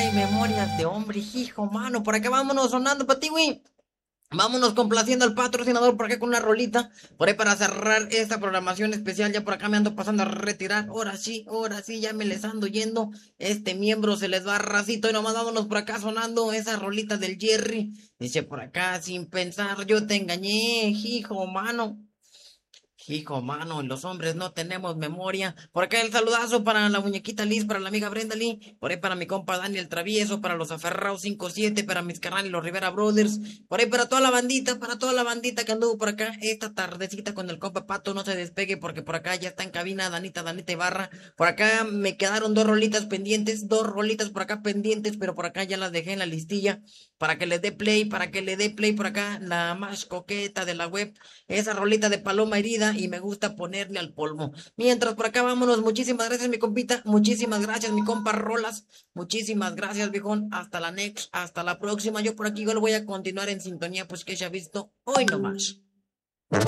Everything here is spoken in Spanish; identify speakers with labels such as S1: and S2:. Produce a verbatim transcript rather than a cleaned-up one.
S1: Ay, memorias de hombre, hijo, mano. Por acá vámonos sonando para ti, güey. Vámonos complaciendo al patrocinador por acá con una rolita. Por ahí para cerrar esta programación especial. Ya por acá me ando pasando a retirar. Ahora sí, ahora sí, ya me les ando yendo. Este miembro se les va racito. Y nomás vámonos por acá sonando esa rolita del Jerry. Dice por acá, sin pensar, yo te engañé, hijo, mano. Hijo, mano, los hombres no tenemos memoria. Por acá el saludazo para la muñequita Liz, para la amiga Brenda Lee, por ahí para mi compa Daniel Travieso, para los aferrados cinco siete, para mis carnales los Rivera Brothers, por ahí para toda la bandita, para toda la bandita que anduvo por acá esta tardecita con el compa Pato, no se despegue porque por acá ya está en cabina Danita, Danita Ibarra. Por acá me quedaron dos rolitas pendientes, dos rolitas por acá pendientes, pero por acá ya las dejé en la listilla para que le dé play, para que le dé play por acá la más coqueta de la web, esa rolita de paloma herida y me gusta ponerle al polvo. Mientras por acá vámonos, muchísimas gracias mi compita, muchísimas gracias mi compa Rolas, muchísimas gracias viejón, hasta la next, hasta la próxima. Yo por aquí igual voy a continuar en sintonía, pues que se ha visto hoy nomás.